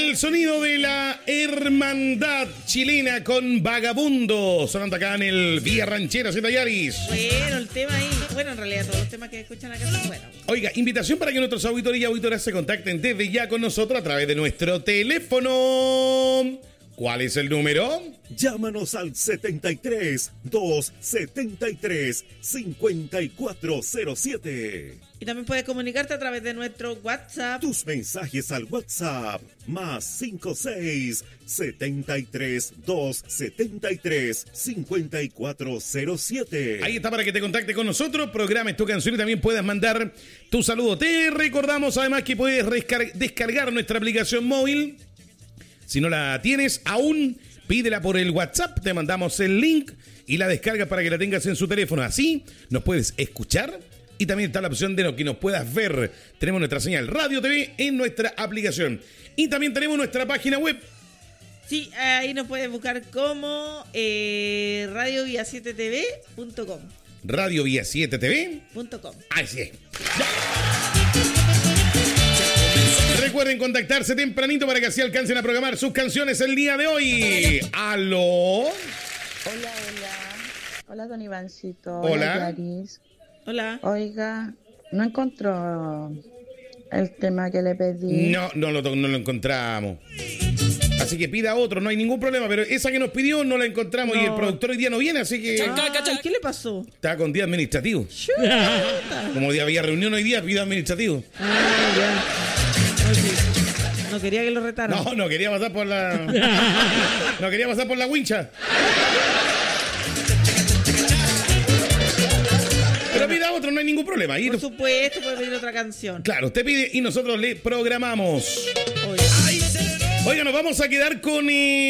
el sonido de la hermandad chilena con Vagabundo, sonando acá en el Vía Ranchera, Zeta Yaris. Bueno, el tema ahí, bueno, en realidad todos los temas que escuchan acá son buenos. Oiga, invitación para que nuestros auditores y auditoras se contacten desde ya con nosotros a través de nuestro teléfono. ¿Cuál es el número? Llámanos al 73-273-5407. Y también puedes comunicarte a través de nuestro WhatsApp. Tus mensajes al WhatsApp más 56-73-273-5407. Ahí está para que te contactes con nosotros, programes tu canción y también puedas mandar tu saludo. Te recordamos además que puedes descargar nuestra aplicación móvil. Si no la tienes aún, pídela por el WhatsApp, te mandamos el link y la descargas para que la tengas en su teléfono. Así nos puedes escuchar y también está la opción de que nos puedas ver. Tenemos nuestra señal Radio TV en nuestra aplicación. Y también tenemos nuestra página web. Sí, ahí nos puedes buscar como radiovia7tv.com. Radiovia7tv.com. Así es. Ya. Recuerden contactarse tempranito para que así alcancen a programar sus canciones el día de hoy. ¡Aló! Hola. Hola, don Ivancito. Hola. Yaris. Hola. Oiga, no encontró el tema que le pedí. No lo encontramos. Así que pida otro, no hay ningún problema. Pero esa que nos pidió no la encontramos y el productor hoy día no viene, así que... ¿Qué le pasó? Está con día administrativo. Como día había reunión hoy día, pido administrativo. Ya. No quería que lo retaran. No quería pasar por la... No quería pasar por la wincha. Pero pida otro, no hay ningún problema. Por supuesto, puede pedir otra canción. Claro, usted pide y nosotros le programamos. Oiga, nos vamos a quedar con...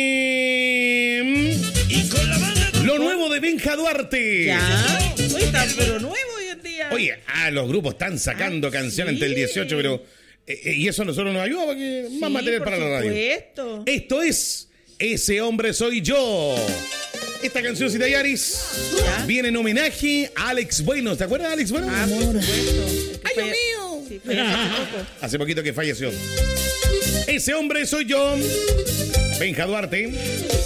lo nuevo de Benja Duarte. ¿Ya? Oye, está pero nuevo hoy en día. Oye, los grupos están sacando canciones entre el 18, pero... y eso a nosotros nos ayuda porque más material para la radio. Esto es Ese Hombre Soy Yo. Esta canción, Zeta Yaris, viene en homenaje a Alex Bueno. ¿Te acuerdas de Alex Bueno? Por supuesto. ¡Ay, Dios mío! Sí, hace poquito que falleció. Ese Hombre Soy Yo. Benja Duarte.